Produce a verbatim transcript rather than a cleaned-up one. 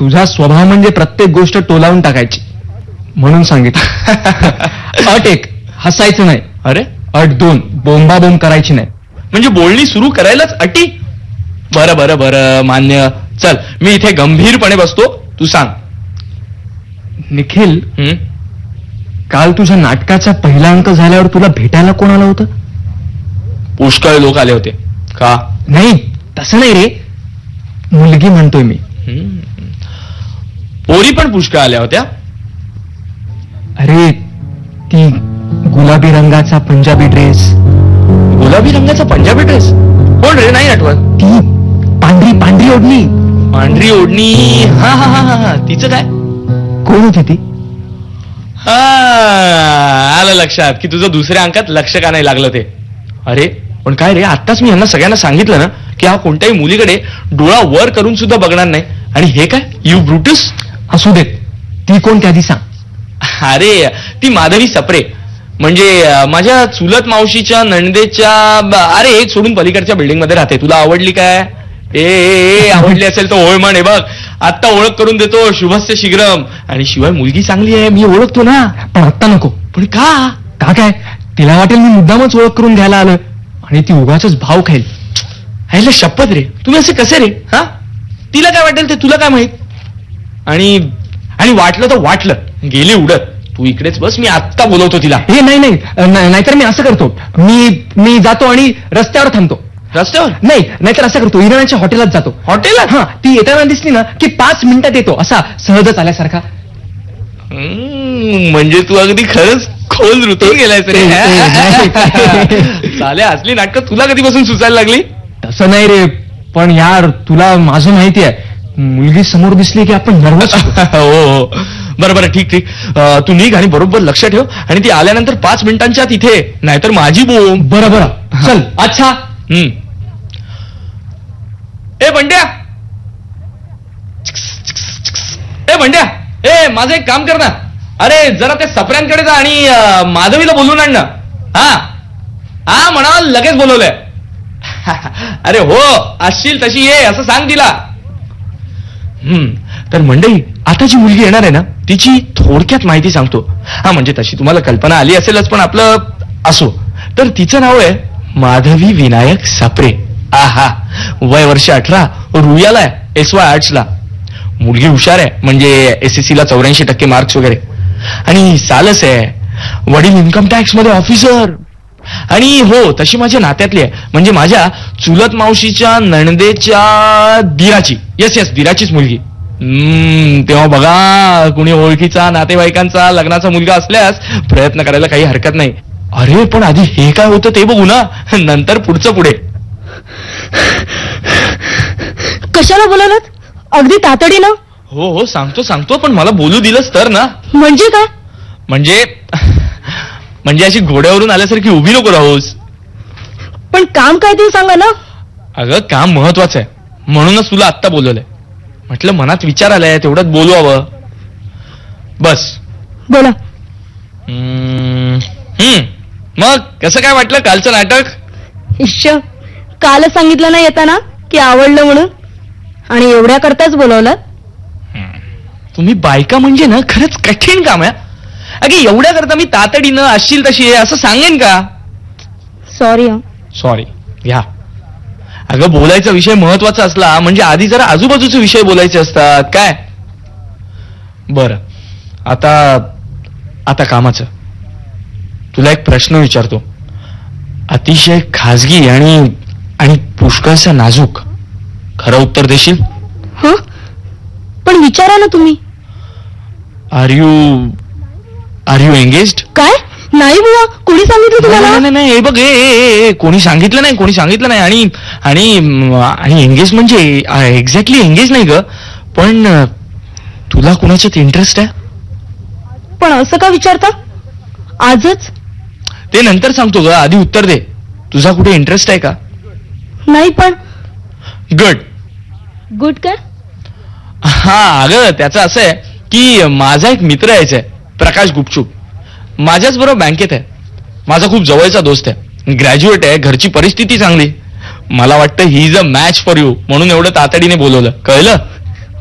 तुझा स्वभाव म्हणजे प्रत्येक गोष्ट टोलावून टाकायची, म्हणून सांगितलं. अट एक, हसायचं नाही. अरे, अट दोन, बोंबाबोंब करायची नाही. म्हणजे बोलणी सुरू करायलाच अटी? बरं बरं बरं, मान्य. चल, मी इथे गंभीरपणे बसतो, तू सांग. निखिल, हं? काल तुझ्या नाटकाचा पहिला अंक झाल्यावर तुला भेटायला कोण आलं होतं? पुष्कळ लोक आले होते. का? नाही, तसं नाही रे, मुलगी म्हणतोय मी. पोरी पण पुष्कळ आल्या होत्या. अरे, ती गुलाबी रंगाचा पंजाबी ड्रेस. गुलाबी रंगाचा पंजाबी ड्रेस? कोण रे, नाही आठवत. ती पांढरी पांढरी ओढणी. पांढरी ओढणी, हा हा हा हा तिचं काय? कोण होती ती? हा, आलं लक्षात की तुझं दुसऱ्या अंकात लक्ष का नाही लागलं ते. अरे पण काय रे, आत्ताच मी यांना सगळ्यांना सांगितलं ना की हा कोणत्याही मुलीकडे डोळा वर करून सुद्धा बघणार नाही, आणि हे काय, यू ब्रुटस. असू देत, ती कोण त्या आधी सांग. अरे, ती माधवी सप्रे, म्हणजे माझ्या चुलत मावशीच्या नणदेच्या, अरे एक सोडून पलीकडच्या बिल्डिंग मध्ये राहते. तुला आवडली काय? ए, आवडली असेल तर होय म्हणे. बघ, आत्ता ओळख करून देतो, शुभस्य शीघ्रम. आणि शिवाय मुलगी चांगली आहे, मी ओळखतो ना. पण आत्ता नको. पण का? का काय, तिला वाटेल मी मुद्दामच ओळख करून घ्यायला आलोय, आणि ती उगाचच भाव खाईल. ह्याला शपथ रे, तुम्ही असे कसे रे? हा, तिला काय वाटेल ते तुला काय माहित? आणि आणि वाटलं तर वाटलं, गेली उडत. तू इकडेच बस, मी आत्ता बोलवतो तिला. हे नाही नाही, नाहीतर मी असं करतो, मी मी जातो आणि रस्त्यावर थांबतो. रस्त्यावर? नाही, नाहीतर असं करतो, इराणाच्या हॉटेलात जातो. हॉटेलात? हा, ती येताना दिसली ना की पाच मिनिटात येतो, असा सहजच आल्यासारखा. म्हणजे तू अगदी खरंच खोल रुतून गेलायस रे. चाले, असली नाटकं तुला कधीपासून सुचायला लागली? तसं नाही रे, पण यार तुला माझं माहिती आहे, मुलगी समोर दिसली की आपण नर्वस होतो. हो, बरं बरं, ठीक ठीक. तू निघ आणि बरोबर लक्ष ठेव, आणि ती आल्यानंतर पाच मिनिटांच्या तिथे, नाहीतर माझी बोंब. बरं बरं, चल. अच्छा. हम्म. ए बंड्या, ए बंड्या, ए माझं एक काम कर ना. अरे जरा त्या सपऱ्यांकडे जा आणि माधवीला बोलून आण ना. हा हा, म्हणा लगेच बोलवलंय. अरे हो, असशील तशी ये असं सांग तिला. हम्म. तर मंडळी, आता जी मुलगी येणार आहे ना, तिची थोडक्यात माहिती सांगतो. हा, म्हणजे तशी तुम्हाला कल्पना आली असेलच, पण आपलं असो. तर तिचं नाव आहे माधवी विनायक सप्रे. आहा, वय वर्ष अठरा, रुयाला आहे, एस वाय आर्ट्सला. मुलगी हुशार आहे, म्हणजे एस एस सी ला चौऱ्याऐंशी टक्के मार्क्स वगैरे. आणि सालस आहे, वडील इन्कम टॅक्स मध्ये ऑफिसर. आणि हो, तशी माझ्या नात्यातली आहे, म्हणजे माझ्या चुलत मावशीच्या नणदेच्या दिराची. येस येस, दिराचीच मुलगी. हम्म, तेव्हा बघा, कुणी ओळखीचा नातेवाईकांचा लग्नाचा मुलगा असल्यास प्रयत्न करायला काही हरकत नाही. अरे पण आधी हे काय होतं ते बघू ना, नंतर पुढचं पुढे. कशाला बोलायला? अगदी तातडीनं? हो हो, सांगतो सांगतो, पण मला बोलू दिलंच तर ना. म्हणजे काय? म्हणजे म्हणजे अशी घोड्यावरून आल्यासारखी उभी नको राहूस. पण काम काय ते सांगा ना. अगं, काम महत्वाचं आहे, म्हणूनच तुला आत्ता बोलवलंय. म्हटलं मनात विचार आलाय, तेवढ्यात बोलवावं. बस बोला. हम्म, मग कसं काय वाटलं कालचं नाटक? इश्श, कालच सांगितलं नाही येताना की आवडलं म्हणून, आणि एवढ्या करताच बोलवलं. तुम्ही बायका म्हणजे ना खरंच कठीण काम आहे. अगे, एवढ्या करता मी तातडीनं असशील तशी आहे असं सांगेन का? सॉरी. सॉरी घ्या. अगं, बोलायचा विषय महत्वाचा असला म्हणजे आधी जरा आजूबाजूचे विषय बोलायचे असतात काय. बरं, आता आता कामाचं. तुला एक प्रश्न विचारतो, अतिशय खाजगी आणि आणि पुष्कळसा नाजूक. खरं उत्तर देशील? हा, पण विचारा ना तुम्ही. R you R you engaged? काय? नाही बुवा, कोणी सांगितलं तुम्हाला? नाही नाही, हे बघ, ए कोणी सांगितलं नाही, कोणी सांगितलं नाही. आणि आणि आणि एंगेज म्हणजे एक्झॅक्टली एंगेज नाही ग, पण तुला कुणाच्यात इंटरेस्ट आहे? पण असं का विचारता आजच? ते नंतर सांगतो ग, आधी उत्तर दे. तुझा कुठे इंटरेस्ट आहे का? नाही. पण गुड. गुड काय? हा, अगं त्याचं असं आहे की माझा एक मित्र यायचा प्रकाश गुपचूप, माझ्याच बरोबर बँकेत आहे. माझा खूप जवळचा दोस्त आहे, ग्रॅज्युएट आहे, घरची परिस्थिती चांगली. मला वाटतं he is a match for you, म्हणून एवढं तातडीने बोलवलं, कळलं?